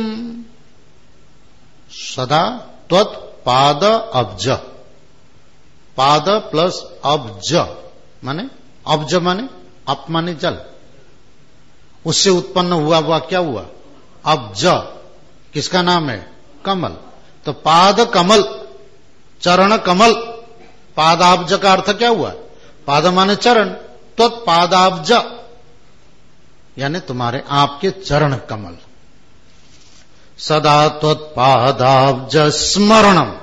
सदा त्वत्पाद अब्ज, पाद प्लस अब्ज माने, अब्ज माने अप माने जल, उससे उत्पन्न हुआ क्या हुआ? अब्ज। किसका नाम है? कमल। तो पाद कमल, चरण कमल, पादाब्ज का अर्थ क्या हुआ? पाद माने चरण, त्वत्पादाब्ज यानी तुम्हारे आपके चरण कमल। सदा त्वत्पादाब्ज स्मरणम,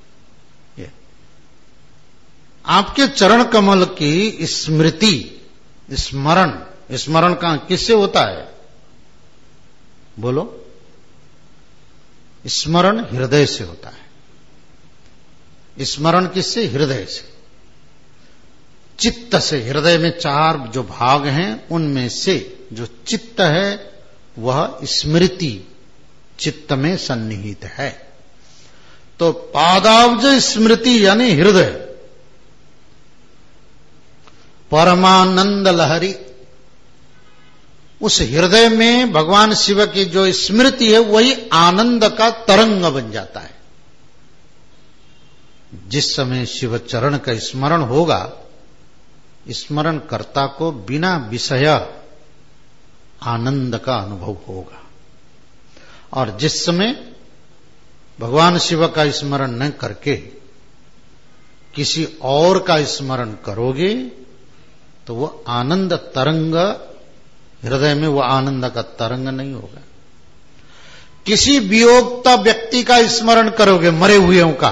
आपके चरण कमल की स्मृति, स्मरण। स्मरण का किससे होता है? बोलो। स्मरण हृदय से होता है। स्मरण किससे? हृदय से, चित्त से। हृदय में 4 जो भाग हैं उनमें से जो चित्त है वह स्मृति चित्त में सन्निहित है। तो पादाब्ज स्मृति यानी हृदय, परमानंद लहरी। उस हृदय में भगवान शिव की जो स्मृति है वही आनंद का तरंग बन जाता है। जिस समय शिव चरण का स्मरण होगा, स्मरण कर्ता को बिना विषय आनंद का अनुभव होगा। और जिस समय भगवान शिव का स्मरण न करके किसी और का स्मरण करोगे तो वो आनंद तरंग हृदय में, वो आनंद का तरंग नहीं होगा। किसी वियोक्ता व्यक्ति का स्मरण करोगे, मरे हुएों का,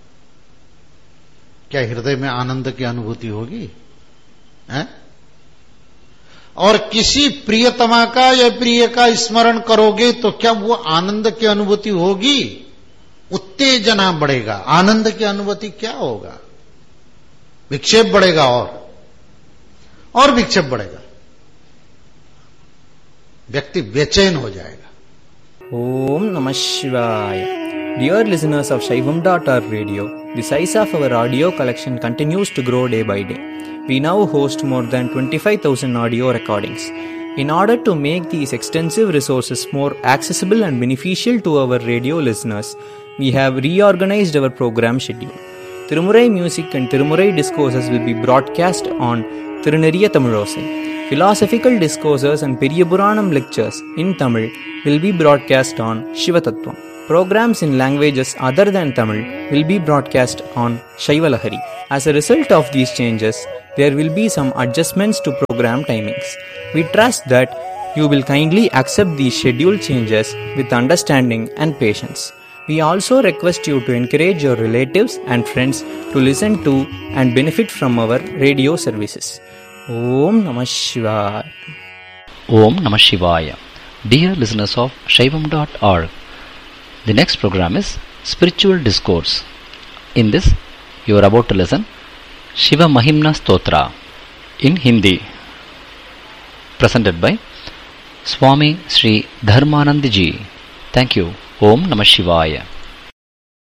क्या हृदय में आनंद की अनुभूति होगी? है? और किसी प्रियतमा का या प्रिय का स्मरण करोगे तो क्या वो आनंद की अनुभूति होगी? उत्तेजना बढ़ेगा। आनंद की अनुभूति क्या होगा? विक्षेप बढ़ेगा और विक्षेप बढ़ेगा, व्यक्ति बेचैन हो जाएगा। ओम नमः शिवाय। Dear listeners of Shaivam.org radio, the size of our audio collection continues to grow day by day. We now host more than 25,000 audio recordings. In order to make these extensive resources more accessible and beneficial to our radio listeners, we have reorganized our program schedule. Tirumurai music and Tirumurai discourses will be broadcast on Tiruneriya Tamilosai. Philosophical discourses and Periyapuranam lectures in Tamil will be broadcast on Shivatattvam. Programs in languages other than Tamil will be broadcast on Shaivalahari. As a result of these changes, there will be some adjustments to program timings. We trust that you will kindly accept these schedule changes with understanding and patience. We also request you to encourage your relatives and friends to listen to and benefit from our radio services. Om Namah Shivaya. Om Namah Shivaya. Dear listeners of Shaivam.org, the next program is Spiritual Discourse. In this, you are about to listen Shiva Mahimna Stotra in Hindi, presented by Swami Sri Dharmanand Ji. Thank you. Om Namah Shivaya.